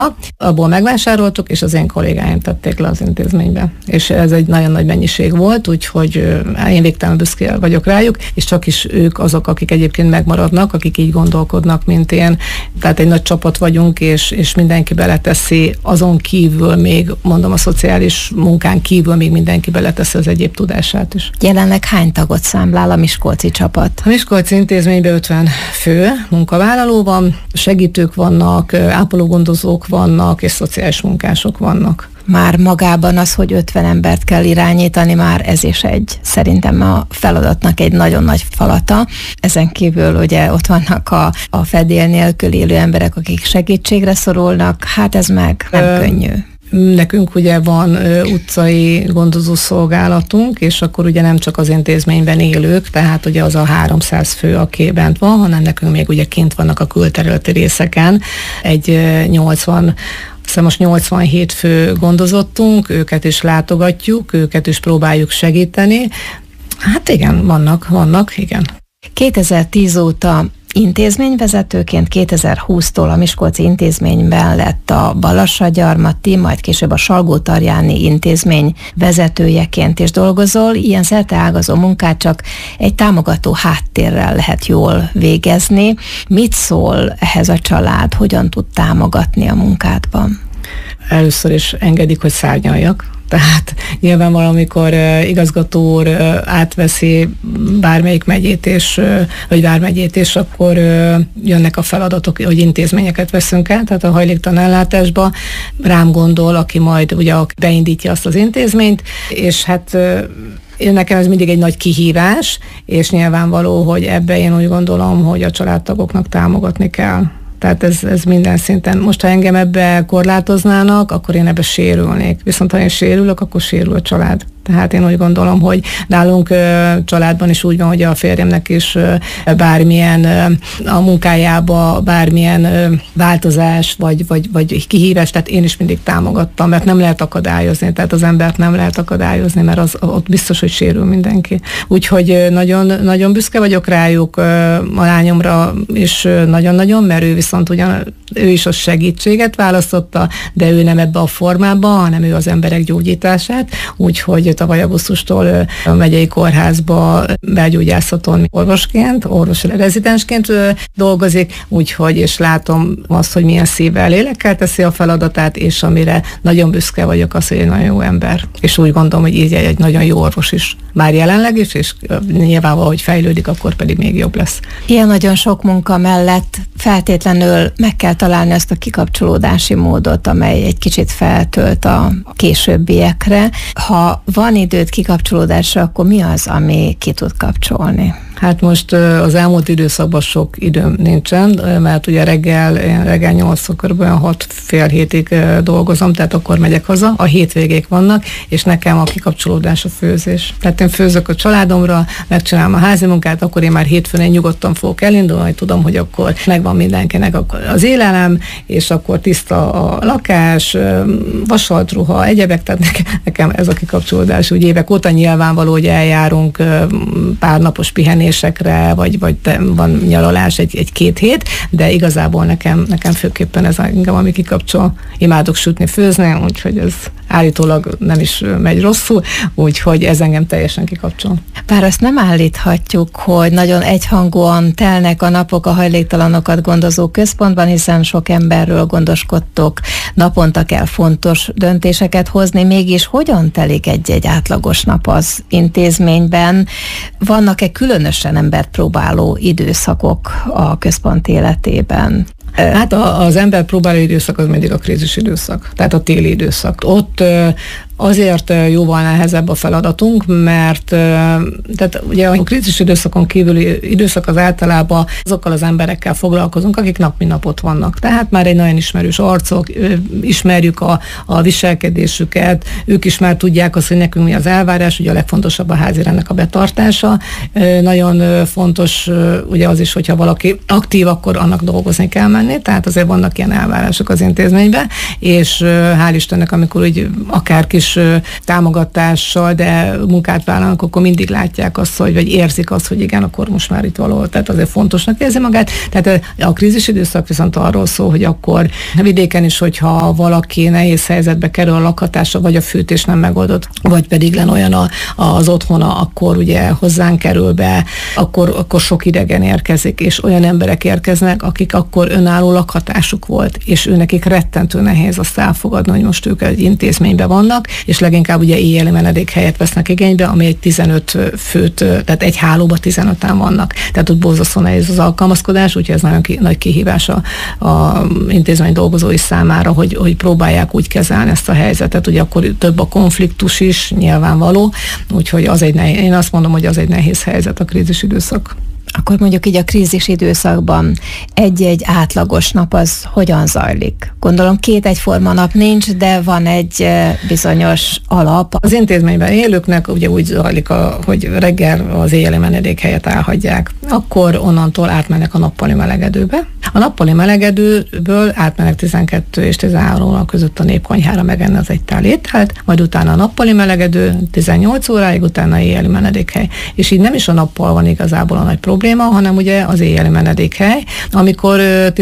abból megvásároltuk, és az én kollégáim tették le az intézménybe. És ez egy nagyon nagy mennyiség volt, úgyhogy én végtelen büszke vagyok rájuk, és csak is ők azok, akik egyébként megmaradnak, akik így gondolkodnak, mint én. Tehát egy nagy csapat vagyunk, és mindenki beleteszi, azon kívül még, mondom, a szociális munkán kívül még mindenki beleteszi az egyéb tudását is. Jelenleg hány tagot számlál a miskolci csapat? A miskolci intézményben 50 fő munkavállaló van, segítők vannak, ápológondozók vannak, és szociális munkások vannak. Már magában az, hogy 50 embert kell irányítani, már ez is szerintem a feladatnak egy nagyon nagy falata. Ezen kívül ugye ott vannak a fedél nélkül élő emberek, akik segítségre szorulnak, hát ez meg nem könnyű. Nekünk ugye van utcai gondozó szolgálatunk, és akkor ugye nem csak az intézményben élők, tehát ugye az a 300 fő, aki bent van, hanem nekünk még ugye kint vannak a külterületi részeken egy 87 fő gondozottunk, őket is látogatjuk, őket is próbáljuk segíteni. Hát igen, vannak, igen. 2010 óta intézményvezetőként, 2020-tól a Miskolci intézményben lett a Balassagyarmati, majd később a Salgótarjáni intézmény vezetőjeként is dolgozol. Ilyen szerteágazó munkát csak egy támogató háttérrel lehet jól végezni. Mit szól ehhez a család? Hogyan tud támogatni a munkádban? Először is engedik, hogy szárnyaljak. Tehát nyilván valamikor igazgató úr átveszi bármelyik megyét, vagy vármegyét, és akkor jönnek a feladatok, hogy intézményeket veszünk el, tehát a hajléktalan ellátásba rám gondol, aki majd ugye beindítja azt az intézményt, és hát nekem ez mindig egy nagy kihívás, és nyilvánvaló, hogy ebben én úgy gondolom, hogy a családtagoknak támogatni kell. Tehát ez minden szinten. Most, ha engem ebbe korlátoznának, akkor én ebbe sérülnék. Viszont ha én sérülök, akkor sérül a család. Tehát én úgy gondolom, hogy nálunk családban is úgy van, hogy a férjemnek is bármilyen a munkájába, bármilyen változás, vagy kihívás, tehát én is mindig támogattam, mert nem lehet akadályozni, tehát az embert nem lehet akadályozni, mert ott biztos, hogy sérül mindenki. Úgyhogy nagyon, nagyon büszke vagyok rájuk, a lányomra is nagyon-nagyon, mert ő viszont ő is a segítséget választotta, de ő nem ebbe a formában, hanem ő az emberek gyógyítását, úgyhogy tavaly augusztustól a megyei kórházba belgyógyászaton orvosi rezidensként dolgozik, úgyhogy, és látom azt, hogy milyen szívvel, lélekkel teszi a feladatát, és amire nagyon büszke vagyok, az, hogy egy nagyon jó ember. És úgy gondolom, hogy így egy nagyon jó orvos is. Már jelenleg is, és nyilvánvalóan, hogy fejlődik, akkor pedig még jobb lesz. Ilyen nagyon sok munka mellett feltétlenül meg kell találni azt a kikapcsolódási módot, amely egy kicsit feltölt a későbbiekre. Ha van időt kikapcsolódásra, akkor mi az, ami ki tud kapcsolni? Hát most az elmúlt időszakban sok időm nincsen, mert ugye reggel 8-tól kb. 6-6:30 dolgozom, tehát akkor megyek haza. A hétvégék vannak, és nekem a kikapcsolódás a főzés. Tehát én főzök a családomra, megcsinálom a házi munkát, akkor én már hétfőn nyugodtan fogok elindulni, tudom, hogy akkor megvan mindenkinek az élelem, és akkor tiszta a lakás, vasalt ruha, egyebek, tehát nekem ez a kikapcsolódás. Úgy évek óta nyilvánvaló, hogy eljárunk pár napos pihenésekre, vagy van nyaralás egy-két hét, de igazából nekem főképpen ez engem, ami kikapcsol. Imádok sütni, főzni, úgyhogy ez állítólag nem is megy rosszul, úgyhogy ez engem teljesen kikapcsol. Bár azt nem állíthatjuk, hogy nagyon egyhangúan telnek a napok a hajléktalanokat gondozó központban, hiszen sok emberről gondoskodtok, naponta kell fontos döntéseket hozni, mégis hogyan telik egy átlagos nap az intézményben? Vannak-e különösen embert próbáló időszakok a központ életében? Hát az ember próbáló időszak az mindig a krízis időszak, tehát a téli időszak. Ott azért jóval nehezebb a feladatunk, mert tehát ugye a krízis időszakon kívüli időszak az általában azokkal az emberekkel foglalkozunk, akik nap mint nap ott vannak. Tehát már egy nagyon ismerős arcok, ismerjük a viselkedésüket, ők is már tudják azt, hogy nekünk mi az elvárás, ugye a legfontosabb a házirendnek a betartása. Nagyon fontos ugye az is, hogyha valaki aktív, akkor annak dolgozni kell menni, tehát azért vannak ilyen elvárások az intézményben, és hál' Istennek, amikor úgy akár kis kis támogatással, de munkát vállalnak, akkor mindig látják azt, vagy érzik azt, hogy igen, akkor most már itt valahol, tehát azért fontosnak érzi magát. Tehát a krízis időszak viszont arról szól, hogy akkor vidéken is, hogyha valaki nehéz helyzetbe kerül, a lakhatása, vagy a fűtés nem megoldott, vagy pedig len olyan az otthona, akkor ugye hozzánk kerül be, akkor sok idegen érkezik, és olyan emberek érkeznek, akik akkor önálló lakhatásuk volt, és nekik rettentő nehéz azt elfogadni, hogy most ők egy intézményben vannak, és leginkább ugye éjjeli menedékhelyet vesznek igénybe, ami egy 15 főt, tehát egy hálóba 15-en vannak. Tehát ott borzasztó nehéz az alkalmazkodás, úgyhogy ez nagyon nagy kihívás a intézmény dolgozói számára, hogy próbálják úgy kezelni ezt a helyzetet, ugye akkor több a konfliktus is, nyilvánvaló, úgyhogy én azt mondom, hogy az egy nehéz helyzet a krízis időszak. Akkor mondjuk így a krízis időszakban egy-egy átlagos nap az hogyan zajlik? Gondolom 2 egyforma nap nincs, de van egy bizonyos alap. Az intézményben élőknek ugye úgy zajlik, hogy reggel az éjjeli menedékhelyet elhagyják, akkor onnantól átmennek a nappali melegedőbe. A nappali melegedőből átmennek 12 és 13 óra között a népkonyhára megenni az egy tál ételt, majd utána a nappali melegedő 18 óráig, utána éjjeli menedékhely. És így nem is a nappal van igazából a nagy probléma, hanem ugye az éjjeli menedékhely, amikor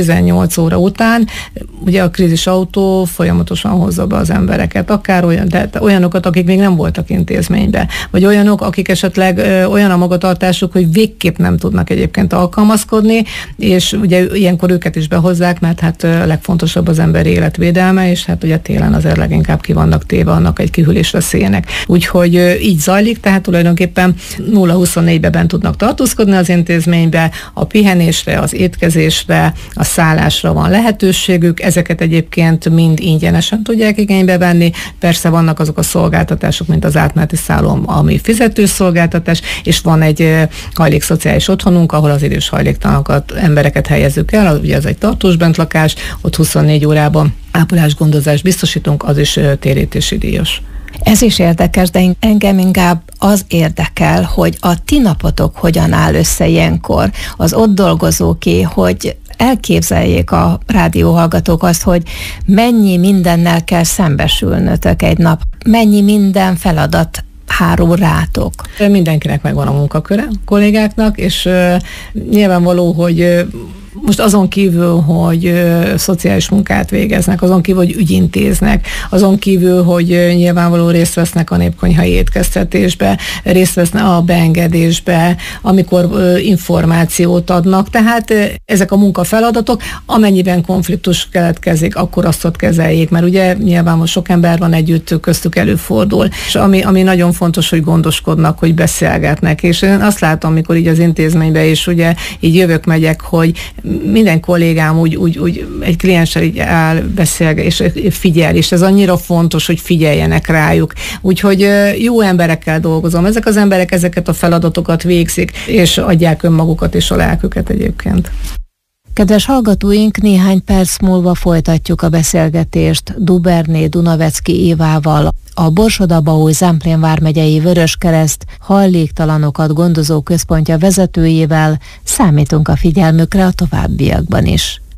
18 óra után ugye a krízisautó folyamatosan hozza be az embereket, akár olyanokat, akik még nem voltak intézményben, vagy olyanok, akik esetleg olyan a magatartásuk, hogy végképp nem tudnak egyébként alkalmazkodni, és ugye ilyenkor őket is behozzák, mert hát legfontosabb az ember életvédelme, és hát ugye télen azért leginkább ki vannak téve annak egy kihűlés veszélyének. Úgyhogy így zajlik, tehát tulajdonképpen 0-24-ben bent tudnak tartózkodni az intézménybe, a pihenésre, az étkezésre, a szállásra van lehetőségük, ezeket egyébként mind ingyenesen tudják igénybe venni. Persze vannak azok a szolgáltatások, mint az átmeneti szálló, ami fizetős szolgáltatás, és van egy hajlékszociális otthonunk, ahol az idős hajléktalanokat, embereket helyezzük el, ugye ez egy tartós bentlakás, ott 24 órában ápolásgondozást biztosítunk, az is térítési díjas. Ez is érdekes, de engem inkább az érdekel, hogy a ti napotok hogyan áll össze ilyenkor, az ott dolgozóké, hogy elképzeljék a rádióhallgatók azt, hogy mennyi mindennel kell szembesülnötök egy nap, mennyi minden feladat hárul rátok. Mindenkinek megvan a munkaköre, a kollégáknak, és nyilvánvaló, hogy most azon kívül, hogy szociális munkát végeznek, azon kívül, hogy ügyintéznek, azon kívül, hogy nyilvánvaló részt vesznek a népkonyhai étkeztetésbe, részt vesznek a beengedésbe, amikor információt adnak. Tehát ezek a munkafeladatok, amennyiben konfliktus keletkezik, akkor azt ott kezeljék, mert ugye nyilván most sok ember van együtt, köztük előfordul. És ami nagyon fontos, hogy gondoskodnak, hogy beszélgetnek. És én azt látom, amikor így az intézménybe is ugye így jövök-megyek, hogy minden kollégám úgy egy klienssel így áll, beszél, és figyel, és ez annyira fontos, hogy figyeljenek rájuk. Úgyhogy jó emberekkel dolgozom. Ezek az emberek ezeket a feladatokat végzik, és adják önmagukat és a lelküket egyébként. Kedves hallgatóink, néhány perc múlva folytatjuk a beszélgetést Duberné Dunavecki Évával, a Borsod-Abaúj-Zemplén vármegyei Vöröskereszt hajléktalanokat gondozó központja vezetőjével. Számítunk a figyelmükre a továbbiakban is.